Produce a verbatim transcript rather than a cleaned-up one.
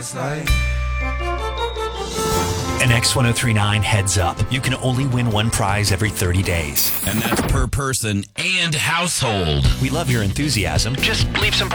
An X ten thirty-nine heads up. You can only win one prize every thirty days. And that's per person and household. We love your enthusiasm. Just leave some